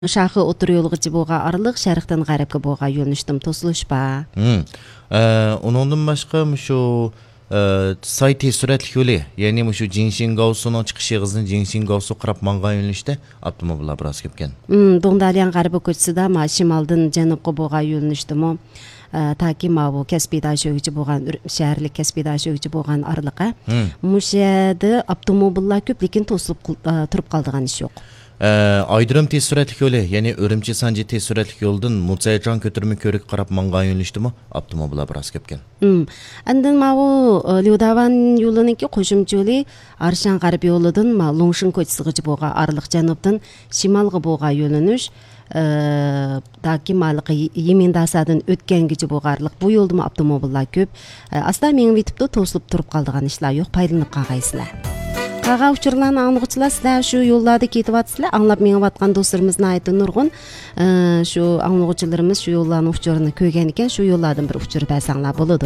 Шахы отыр yolğucu boğa aralıq şərqdən ғəribə boğa yönüşdüm tosuluş ba. Ondan başqa şu sayt süratli yolu, yani şu Jinxingausu'nun çıxış yığızın Jinxingausu qırap manğa yönüşdə avtomobillar biraz köpkən. Dondalyan ғəribə köçsüdə ma şimaldan cənubqa boğa yönüşdüm o. Taki ma bu kəsbi daşıyıcı boğan şəhərlik kəsbi daşıyıcı boğan arılıqa. Müşədə avtomobillar köp, lekin tosulub turub qaldığan iş yox. Aydırım tez süratli yolu, yani Örümçi Sancı tez süratli yoldan Mutsayacan kötürümü körük qarab manğa yönüşdü mü? Avtomobillar biraz köpkən. Andan ma bu Liudavan yolununki qoşumcu yolu Arşan Qarib yoludan ma Longshin köçsüğücü boğa arılıq cənubdan şimalғы boğa yönünüş. Taki malıqı Yemendasadan ötkengici boğarlıq bu yolda mı avtomobillar köp. Asla menin vitipdə tosulub turub qaldığan işler yox, paylanıb qağaysılar. Qağa uçurlarını anlıqçılar, sizler şu yollarda ketib atsızlar, anlap meni vatqan dostlarımızın ayeti nurgun. Şu anlıqçılarımız şu yolların uçurunu köygen iken, şu yollardan bir uçuru bəlsanlar boludu.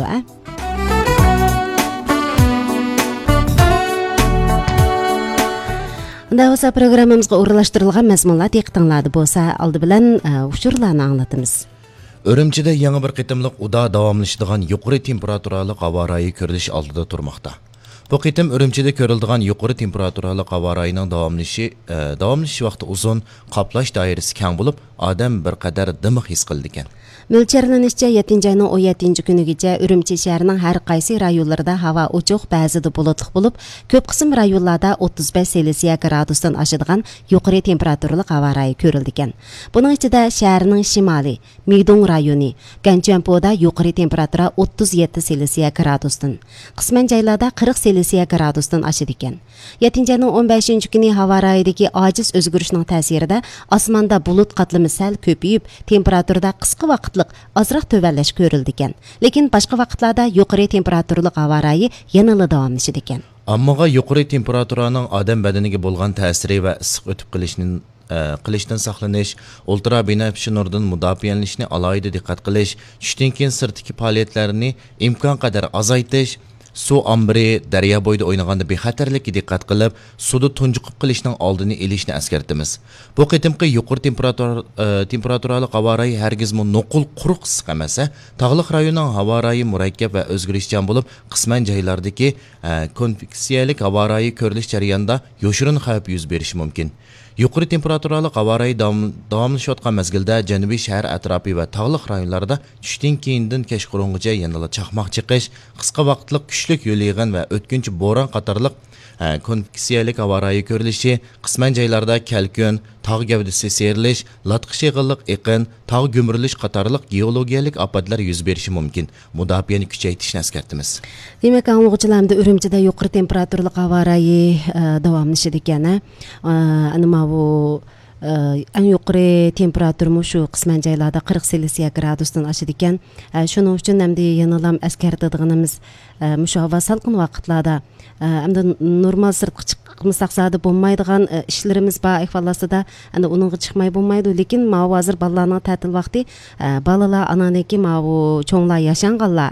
Unda olsa programımızga uğurlaştırılgan məzmunlar diqqətinizdə bolsa, aldı bilen uçurlarını anlatımız. Örümçide yangi bir qitimliq uda davamlaşıdığan yuqori temperaturali hava rayı körülüş aldıda turmaqda. Bu qitim Örümçide körüldüğün yuqori temperaturali hava rayının davamlaşı vaqti uzun, qaplash dairesi keng bo'lib, adam bir qadar dimiq his qildikan. Mölçerlenişçe 7. ayının 17. günügece Ürümçi şəhərinin hər qaysı rayonlarında hava uçuq, bəzida bulutluq bulub, köp qism rayonlarda 35 Selsiya gradusdan aşıdığan yuqori temperaturli hava rayı körüldükan. Bunun içində şəhərinin şimali, Meydong rayonu, Ganjianpoda yuqori temperatura 37 Selsiya gradusdan, qismen jaylarda 40 Selsiya gradusdan aşıdıkan. 7. ayının 15. günü hava rayidagi aciz özgürüşünün təsirində asmanda bulut qatlımı sal köpüyüb, temperaturda qısqa vaqt azraq tövəlləş görüldükan. Lekin başqa vaqtlarda yuqori temperaturli hava rayı yanılı davamlaşıdıkan. Ammaga yuqori temperaturanın adam bədəniga bolğan təsiri və issiq ötüb qilishdan saqlanish, ultrabinafshi nurdan mudofialanishni alohida diqqat qilish, tushdan keyin sirtdagi faoliyatlarni imkon qadar azaytish, suv ombiri, daryo bo'yida o'ynaganda bexatarlikka diqqat qilib, suvda tunjuqib qilishning oldini olishni eskartamiz. Bu qitimqi yuqori temperaturali havo rayi hargizmi nuqul quruq issiq emas, tog'liq rayonning havo rayi murakkab va o'zgarishchan bo'lib, qisman joylardagi konveksiyalik havo rayi ko'rilish jarayonida yoshirin xavf yuz berishi mumkin. Yuqori temperaturali havo rayi davomlashayotgan mezgilda janubiy shahar atrofi va tog'liq rayonlarda tushdan keyindan kechqurungacha yanada chaqmoq chiqish, qisqa vaqtlik kuchli yo'l yig'in va o'tkinchi bo'ron qatorliq konveksiyalik havo rayi ko'rilishi, qisman joylarda kalkun, tog' gavdasi serilish, latqish yig'inliq iqin, tog' gumurilish qatorliq geologiyalik ofatlar yuz berishi mumkin. Mudofiani kuchaytirishni eskartamiz. Demak, anglag'uchilarımda Ürümchida yuqori temperaturli havo rayi davomlashadi ekan. Ana bu en yuqori temperaturmu şu qisman joylarda 40 Selsiya gradusdan aşıdı ekan. Shuning uchun hamda yanalam eskartadiganimiz mushu havo salqin vaqtlarda hamda normal sirtqa chiqmasaq zada bo'lmaydigan ishlarimiz bor ahvollasida ana uningga chiqmay bo'lmaydi, lekin ma hozir balalarning ta'til vaqti balalar ananiki ma bu cho'nglar yashanganlar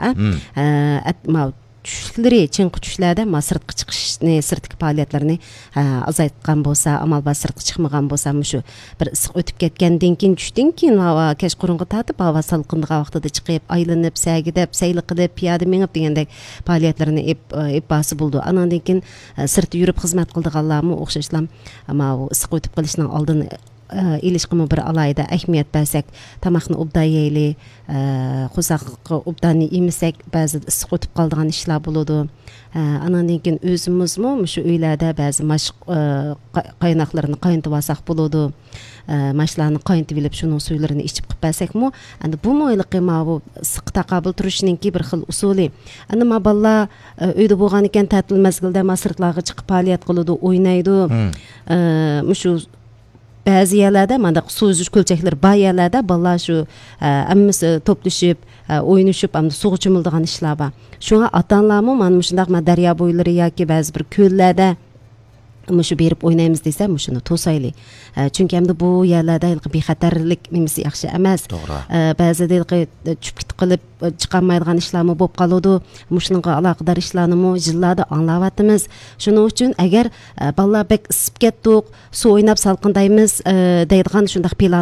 ma tushları, çınqı tushlarda ma sirtqa chiqishni, sirtqi faoliyatlarni azaytgan bo'lsa, amal ba sirtqa chiqmagan bo'lsa, shu bir issiq o'tib ketgandan keyin tushdan keyin havo kechqurunga tatib, havo salqindigan vaqtida chiqib, aylanib, sagidib, sayli qilib, piyoda mengib degandek faoliyatlarni ep basi bo'ldi. Andan keyin sirtda yurib xizmat qildiganlarmi o'xshashlam, ama issiq o'tib qilishning oldini ilişqimi bir alayda ahmiyat bersak, tamaqni obda yeyli, qo'saqqa obdani yemisək, bəzi issiq o'tib qoldigan ishlar bo'ladi. Andan keyin o'zimizmi shu uylarda ba'zi mashq qaynoqlarini qaynatib olsak bo'ladi. Mashlarni qaynatib olib, shuning suylarini ichib qilib bersakmi, endi bu mo'yliqi ma bu issiq taqobil turishninki bir xil usuli. Endi ma balla uyda bo'lgan ekan ta'til mezgilda masirtlarga chiqib faoliyat qiladi, o'ynaydi. Shu bazı yerlerde mana suv ko'lchaklar bor yerlarda balalar shu hammasi to'plashib, o'ynashib, hamda suv cho'mildigan ishlar bor. Shunga ota-onalarmi mana shundaq daryo bo'ylari yoki ba'zi bir ko'llarda Muşu berip oynaymiz desem muşunu to'sayli. Çünkü hem de bu yerlerde bexatarlik nimasi yaxshi emas. Ba'zida chupit qilib chiqolmaydigan ishlarmi bo'lib qoladi. Mushunga aloqador ishlarni yillarda anglayapmiz. Shuning uchun agar bolalar bek isib ketdik, suv o'ynab salqindaymiz deydigan shundaq